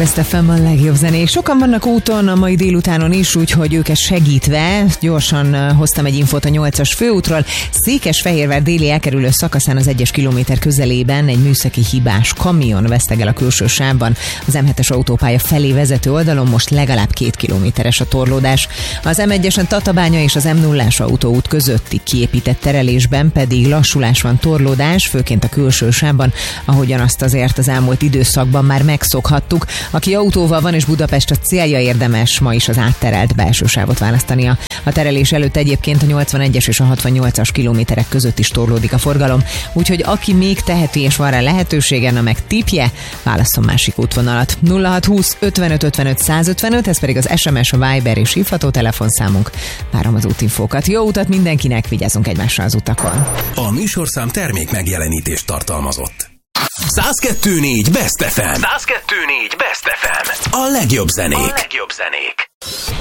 Best FM a legjobb zenék. Sokan vannak úton a mai délutánon is, úgyhogy őket segítve gyorsan hoztam egy infót a 8-as főútról. Székesfehérvár déli elkerülő szakaszán az 1-es kilométer közelében egy műszaki hibás kamion vesztegel a külső sávban. Az M7-es autópálya felé vezető oldalon most legalább 2 kilométeres a torlódás. Az M1-esen Tatabánya és az M0-as autóút közötti kiépített terelésben pedig lassulás van, torlódás, főként a külső sávban, ahogyan azt azért az elmúlt időszakban már megszokhattuk. Aki autóval van és Budapest a célja, érdemes ma is az átterelt belső sávot választania. A terelés előtt egyébként a 81-es és a 68-as kilométerek között is torlódik a forgalom, úgyhogy aki még teheti és van rá lehetősége, na meg tippje, válasszon másik útvonalat. 0620 55 55 155, ez pedig az SMS, a Viber és hívható telefonszámunk. Várom az útinfókat. Jó utat mindenkinek, vigyázzunk egymásra az utakon. A műsorszám termék megjelenítést tartalmazott. 102.4 Best FM. 102.4 Best FM. A legjobb zenék.